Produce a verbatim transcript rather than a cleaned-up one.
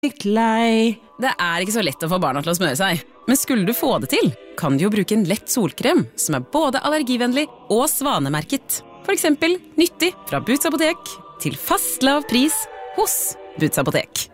lei. Det er ikke så lett å få barna til å smøre seg. Men skulle du få det til, kan du jo bruke en lett solkrem som er både allergivennlig og svanemerket. For eksempel nyttig fra Boots Apotek til fast lav pris hos Boots Apotek.